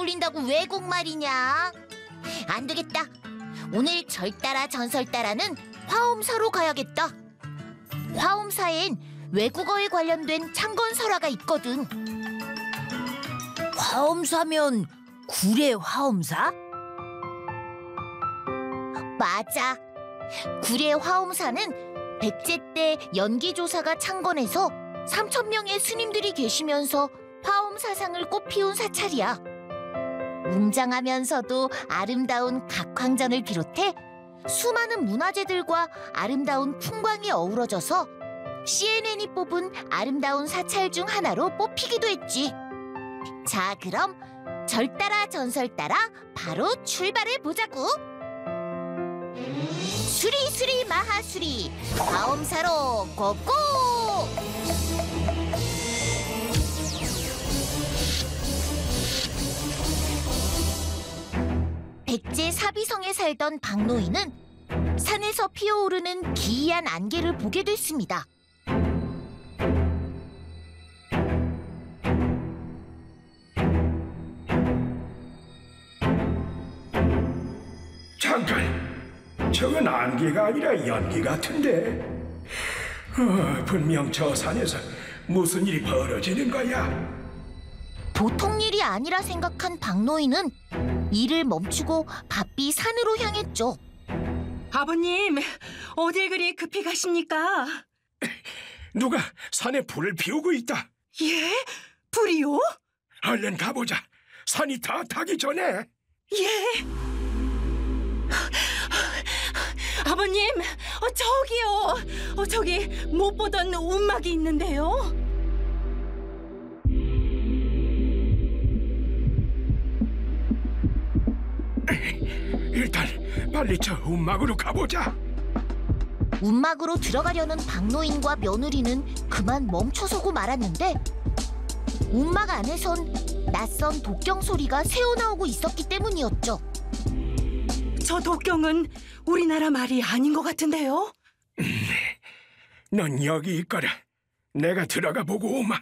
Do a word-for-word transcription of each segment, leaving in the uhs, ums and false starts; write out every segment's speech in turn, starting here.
어울린다고 외국말이냐? 안 되겠다. 오늘 절 따라 전설 따라는 화엄사로 가야겠다. 화엄사엔 외국어에 관련된 창건설화가 있거든. 화엄사면 구례 화엄사? 맞아. 구례 화엄사는 백제 때 연기조사가 창건해서 삼천 명의 스님들이 계시면서 화엄사상을 꽃피운 사찰이야. 웅장하면서도 아름다운 각황전을 비롯해 수많은 문화재들과 아름다운 풍광이 어우러져서 씨엔엔이 뽑은 아름다운 사찰 중 하나로 뽑히기도 했지. 자, 그럼 절 따라 전설 따라 바로 출발해 보자고. 수리수리 마하수리 화엄사로 고고! 백제 사비성에 살던 박노인은 산에서 피어오르는 기이한 안개를 보게 됐습니다. 잠깐, 저건 안개가 아니라 연기 같은데. 어, 분명 저 산에서 무슨 일이 벌어지는 거야? 보통 일이 아니라 생각한 박노인은 일을 멈추고 바삐 산으로 향했죠. 아버님, 어딜 그리 급히 가십니까? 누가 산에 불을 피우고 있다. 예? 불이요? 얼른 가보자. 산이 다 타기 전에. 예. 아버님, 어, 저기요. 어, 저기 못 보던 움막이 있는데요. 일단 빨리 저 움막으로 가보자. 움막으로 들어가려는 박노인과 며느리는 그만 멈춰서고 말았는데 움막 안에선 낯선 독경 소리가 새어나오고 있었기 때문이었죠. 저 독경은 우리나라 말이 아닌 것 같은데요? 넌 여기 있거라. 내가 들어가 보고 오마.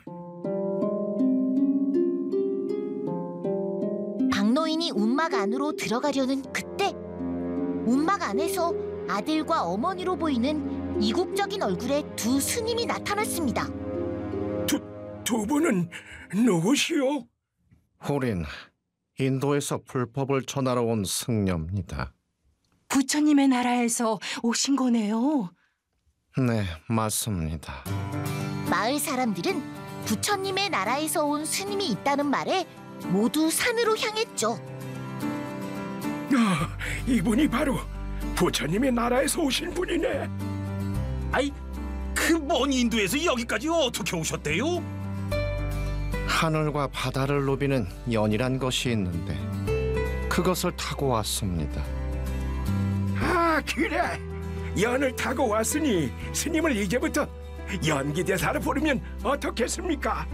박노인이 움막 안으로 들어가려는 그때 움막 안에서 아들과 어머니로 보이는 이국적인 얼굴의 두 스님이 나타났습니다. 두, 두 분은 누구시오? 우린 인도에서 불법을 전하러 온 승려입니다. 부처님의 나라에서 오신 거네요. 네, 맞습니다. 마을 사람들은 부처님의 나라에서 온 스님이 있다는 말에 모두 산으로 향했죠. 아, 이분이 바로 부처님의 나라에서 오신 분이네. 아이, 그 먼 인도에서 여기까지 어떻게 오셨대요? 하늘과 바다를 누비는 연이란 것이 있는데 그것을 타고 왔습니다. 아, 그래. 연을 타고 왔으니 스님을 이제부터 연기대사로 부르면 어떻겠습니까?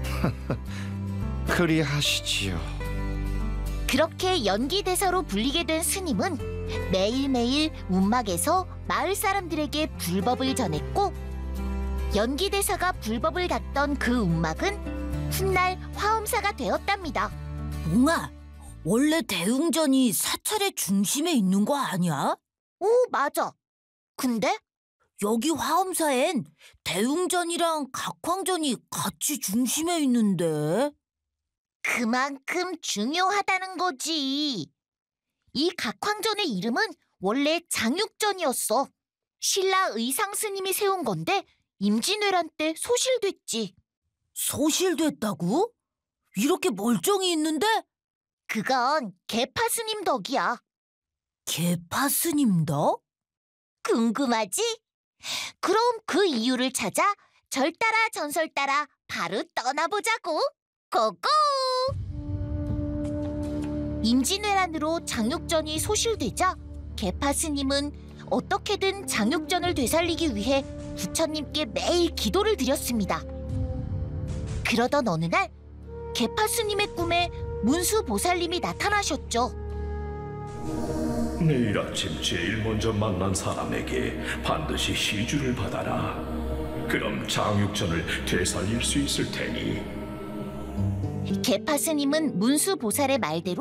그리하시지요. 그렇게 연기대사로 불리게 된 스님은 매일매일 움막에서 마을 사람들에게 불법을 전했고 연기대사가 불법을 닦던 그 움막은 훗날 화엄사가 되었답니다. 몽아, 원래 대웅전이 사찰의 중심에 있는 거 아니야? 오, 맞아. 근데? 여기 화엄사엔 대웅전이랑 각황전이 같이 중심에 있는데. 그만큼 중요하다는 거지. 이 각황전의 이름은 원래 장육전이었어. 신라 의상 스님이 세운 건데 임진왜란 때 소실됐지. 소실됐다고? 이렇게 멀쩡히 있는데? 그건 계파 스님 덕이야. 계파 스님 덕? 궁금하지? 그럼 그 이유를 찾아 절 따라 전설 따라 바로 떠나보자고. 고고! 임진왜란으로 장육전이 소실되자 계파 스님은 어떻게든 장육전을 되살리기 위해 부처님께 매일 기도를 드렸습니다. 그러던 어느 날 계파 스님의 꿈에 문수 보살님이 나타나셨죠. 내일 아침 제일 먼저 만난 사람에게 반드시 시주를 받아라. 그럼 장육전을 되살릴 수 있을 테니. 개파 스님은 문수 보살의 말대로